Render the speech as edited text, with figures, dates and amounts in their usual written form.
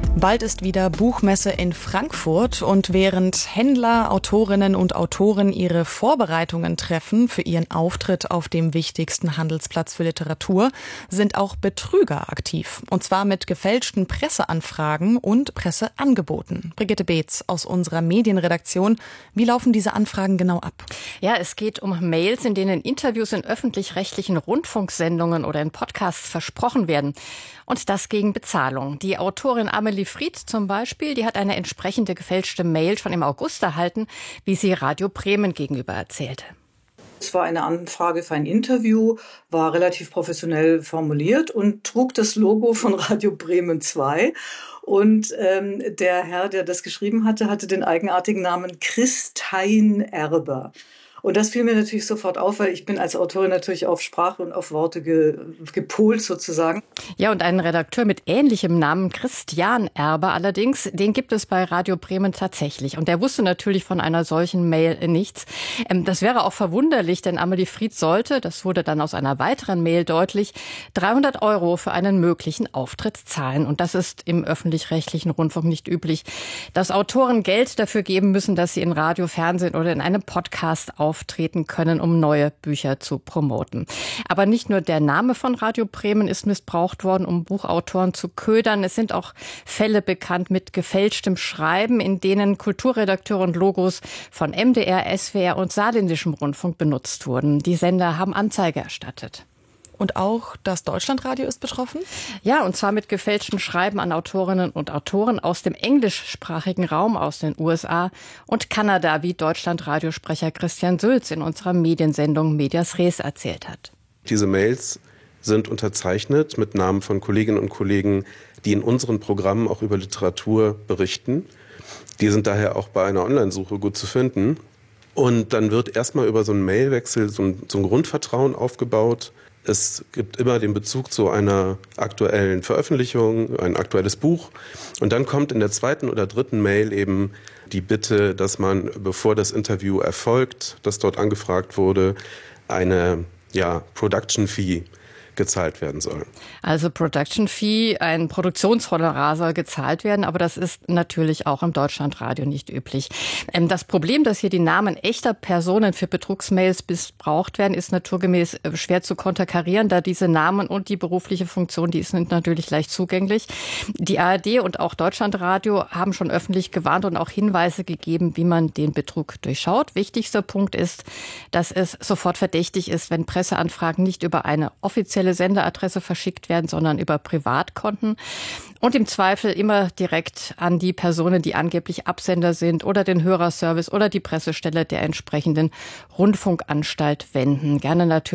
Bald ist wieder Buchmesse in Frankfurt und während Händler, Autorinnen und Autoren ihre Vorbereitungen treffen für ihren Auftritt auf dem wichtigsten Handelsplatz für Literatur, sind auch Betrüger aktiv. Und zwar mit gefälschten Presseanfragen und Presseangeboten. Brigitte Beetz aus unserer Medienredaktion. Wie laufen diese Anfragen genau ab? Ja, es geht um Mails, in denen Interviews in öffentlich-rechtlichen Rundfunksendungen oder in Podcasts versprochen werden. Und das gegen Bezahlung. Die Autorin Amelie Fried zum Beispiel, die hat eine entsprechende gefälschte Mail schon im August erhalten, wie sie Radio Bremen gegenüber erzählte. Es war eine Anfrage für ein Interview, war relativ professionell formuliert und trug das Logo von Radio Bremen 2. Und der Herr, der das geschrieben hatte, hatte den eigenartigen Namen Christein Erber. Und das fiel mir natürlich sofort auf, weil ich bin als Autorin natürlich auf Sprache und auf Worte gepolt sozusagen. Ja, und einen Redakteur mit ähnlichem Namen, Christian Erber allerdings, den gibt es bei Radio Bremen tatsächlich. Und der wusste natürlich von einer solchen Mail nichts. Das wäre auch verwunderlich, denn Amelie Fried sollte, das wurde dann aus einer weiteren Mail deutlich, 300 € für einen möglichen Auftritt zahlen. Und das ist im öffentlich-rechtlichen Rundfunk nicht üblich, dass Autoren Geld dafür geben müssen, dass sie in Radio, Fernsehen oder in einem Podcast auftreten können, um neue Bücher zu promoten. Aber nicht nur der Name von Radio Bremen ist missbraucht worden, um Buchautoren zu ködern. Es sind auch Fälle bekannt mit gefälschtem Schreiben, in denen Kulturredakteure und Logos von MDR, SWR und Saarländischem Rundfunk benutzt wurden. Die Sender haben Anzeige erstattet. Und auch das Deutschlandradio ist betroffen? Ja, und zwar mit gefälschten Schreiben an Autorinnen und Autoren aus dem englischsprachigen Raum, aus den USA und Kanada, wie Deutschlandradiosprecher Christian Sülz in unserer Mediensendung Medias Res erzählt hat. Diese Mails sind unterzeichnet mit Namen von Kolleginnen und Kollegen, die in unseren Programmen auch über Literatur berichten. Die sind daher auch bei einer Online-Suche gut zu finden. Und dann wird erstmal über so einen Mailwechsel so ein Grundvertrauen aufgebaut. Es gibt immer den Bezug zu einer aktuellen Veröffentlichung, ein aktuelles Buch. Und dann kommt in der zweiten oder dritten Mail eben die Bitte, dass man, bevor das Interview erfolgt, das dort angefragt wurde, eine Production Fee gezahlt werden soll. Also Production Fee, ein Produktionshonorar soll gezahlt werden, aber das ist natürlich auch im Deutschlandradio nicht üblich. Das Problem, dass hier die Namen echter Personen für Betrugsmails missbraucht werden, ist naturgemäß schwer zu konterkarieren, da diese Namen und die berufliche Funktion, die sind natürlich leicht zugänglich. Die ARD und auch Deutschlandradio haben schon öffentlich gewarnt und auch Hinweise gegeben, wie man den Betrug durchschaut. Wichtigster Punkt ist, dass es sofort verdächtig ist, wenn Presseanfragen nicht über eine offizielle Senderadresse verschickt werden, sondern über Privatkonten und im Zweifel immer direkt an die Personen, die angeblich Absender sind oder den Hörerservice oder die Pressestelle der entsprechenden Rundfunkanstalt wenden. Gerne natürlich